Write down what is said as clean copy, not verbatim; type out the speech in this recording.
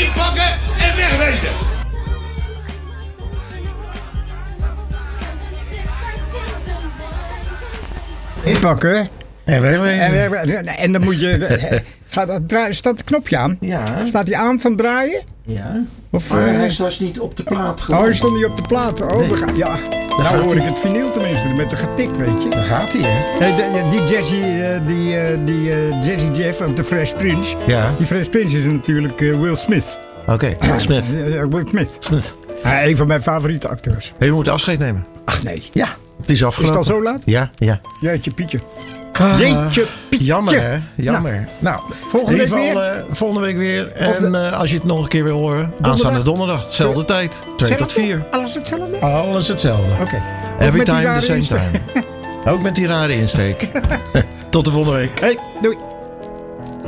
inpakken en wegwezen. Inpakken. En wegwezen. En dan moet je... Staat het knopje aan? Ja. Staat hij aan van draaien? Ja. Of, Maar hij was niet op de plaat hij stond niet op de plaat. Oh, Nee. ja. Nou hoor ik het vinyl tenminste, met de getik, weet je. Daar gaat hij, hè? Hey, die Jazzy Jeff van de Fresh Prince. Ja. Die Fresh Prince is natuurlijk Will Smith. Oké, Smith. Will Smith. Een van mijn favoriete acteurs. Hey, we moeten afscheid nemen. Ach nee. Ja, het is Is afgelopen. het al zo laat? Ja. Jeetje Pietje. Ah, Jeetje Pietje. Jammer, hè? Jammer. Nou, volgende in ieder week geval, volgende week weer. En als je het nog een keer wil horen, aanstaande donderdag. Zelfde tijd. 2 tot 4. Alles hetzelfde? Alles hetzelfde. Oké. Every met die time, rare the same insteek. time. Ook met die rare insteek. Tot de volgende week. Hey, doei.